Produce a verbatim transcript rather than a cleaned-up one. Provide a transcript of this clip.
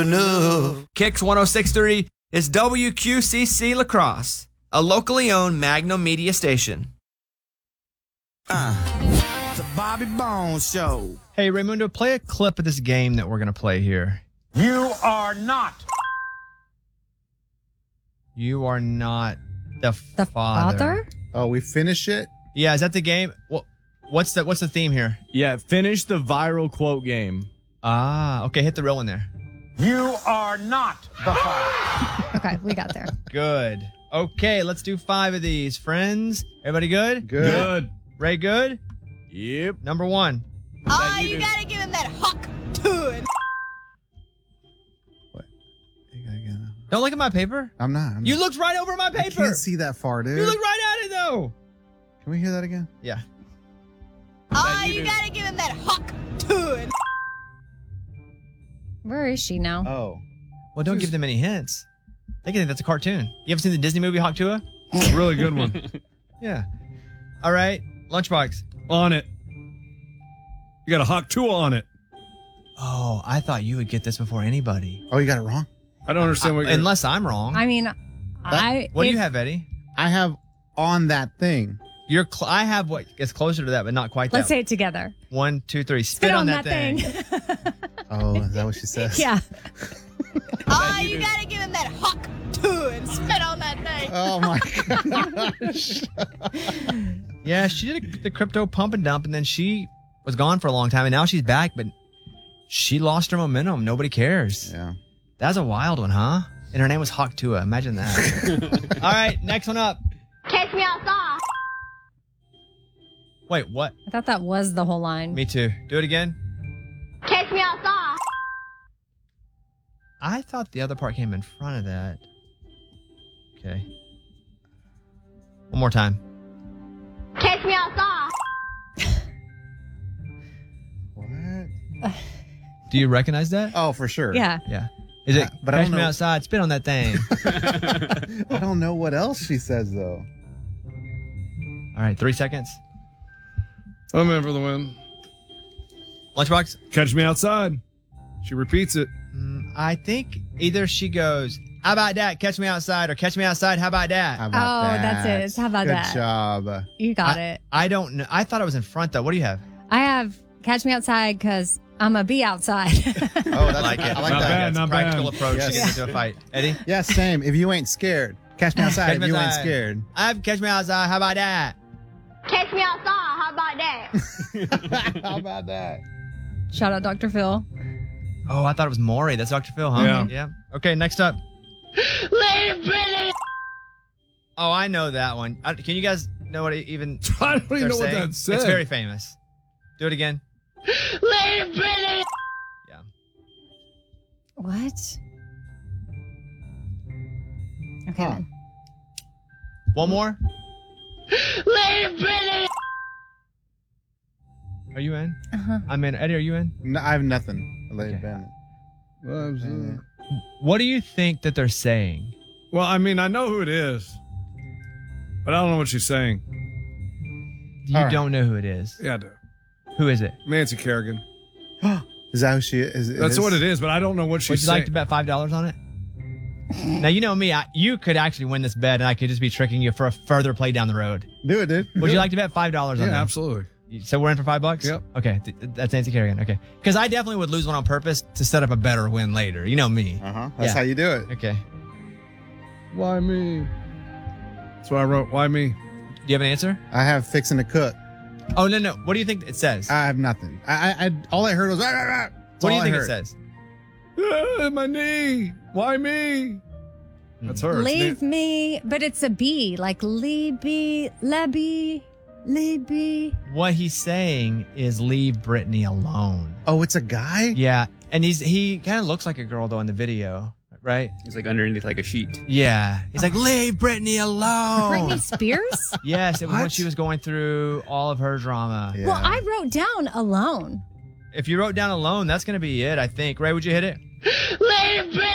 know. Kicks one oh six point three is W Q C C La Crosse, a locally owned Magnum Media station. Uh, the Bobby Bones Show. Hey, Raymundo, play a clip of this game that we're going to play here. You are not. You are not the, The father. father? Oh, we finish it? Yeah, is that the game? Well, what's the what's the theme here? Yeah, finish the viral quote game. Ah, okay, hit the real one there. You are not the father. Okay, we got there. Good. Okay, let's do five of these, friends. Everybody good? Good. Good. Ray good? Yep. Number one. Oh, you, you gotta give him that huck to it. What? You gotta get that. Don't look at my paper. I'm not. I'm You not. looked right over my I paper. can't see that far, dude. You looked right at it, though. Can we hear that again? Yeah. Oh, you, you gotta give him that huck to it. Where is she now? Oh. Well, don't give them any hints. They can think that's a cartoon. You ever seen the Disney movie Hawk Tuah? Really good one. Yeah. All right. Lunchbox. On it. You got a hawk tool on it. Oh, I thought you would get this before anybody. Oh, you got it wrong? I don't understand what you're... Unless I'm wrong. I mean, I. What do you if- have, Eddie? I have on that thing. You're. Cl- I have what is closer to that, but not quite Let's that. say it together. One, two, three. Spit, Spit on, on that, that thing. Oh, is that what she says? Yeah. Oh, you gotta give him that huck to it. Spit on that thing. Oh, my gosh. Yeah, she did the crypto pump and dump, and then she was gone for a long time, and now she's back, but she lost her momentum. Nobody cares. Yeah. That's a wild one, huh? And her name was Hawk Tuah. Imagine that. All right, next one up. Catch me outside. Wait, what? I thought that was the whole line. Me too. Do it again. Catch me outside. I thought the other part came in front of that. Okay. One more time. Catch me outside. What? Do you recognize that? Oh, for sure. Yeah. Yeah. Is it, Uh, but I catch don't me know- outside, spit on that thing. I don't know what else she says, though. All right, three seconds. I'm in for the win. Lunchbox? Catch me outside. She repeats it. Mm, I think either she goes, how about that? Catch me outside, or catch me outside. How about that? How about Oh, that? that's it. It's how about Good that? Good job. You got I, it. I don't know. I thought it was in front, though. What do you have? I have catch me outside because I'm a bee outside. Oh, that's I like it. I like Not that. bad, It's a not practical bad. approach Yes. to get into a fight. Eddie? Yeah, same. If you ain't scared, catch me outside. Catch if me you ain't outside. scared. I have catch me outside. How about that? Catch me outside. How about that? How about that? Shout out Doctor Phil. Oh, I thought it was Maury. That's Doctor Phil, huh? Yeah. Yeah. Okay, next up. Leave Brittany. Oh, I know that one. I, can you guys know what it even I don't even they're know what saying? that said. It's very famous. Do it again. Leave Brittany. Yeah. What? Okay, Huh. then. One more. Leave Brittany. Are you in? Uh-huh. I'm in. Eddie, are you in? No, I have nothing. I let Okay. it bend. Well, Mm. What do you think that they're saying? well, I mean, I know who it is, but I don't know what she's saying. You All right. don't know who it is. Yeah, I do. Who is it? Nancy Kerrigan. Is that who she is? It That's is? what it is, but I don't know what she's Would you saying. like to bet five dollars on it? Now, you know me. I, you could actually win this bet, and I could just be tricking you for a further play down the road. Do it, dude. Would you like to bet five dollars on Yeah, that? absolutely. So we're in for five bucks? Yep. Okay, th- th- that's Nancy Kerrigan. Okay. Because I definitely would lose one on purpose to set up a better win later. You know me. Uh huh. That's Yeah. how you do it. Okay. Why me? That's what I wrote. Why me? Do you have an answer? I have fixing to cook. Oh, no, no. What do you think it says? I have nothing. I, I, I all I heard was. Rah, rah, rah. That's what do all you I think it heard. says? Ah, my knee. Why me? That's her. It's Leave Nan- me, but it's a bee, like Libby, Lebby, Libby. What he's saying is leave Brittany alone. Oh, it's a guy. Yeah. And he's he kind of looks like a girl, though, in the video, right? He's like underneath like a sheet. Yeah. He's like, leave Brittany alone. Britney Spears? Yes, it was when What? she was going through all of her drama. Yeah. Well, I wrote down alone. If you wrote down alone, that's going to be it, I think. Ray, would you hit it? Leave Brittany.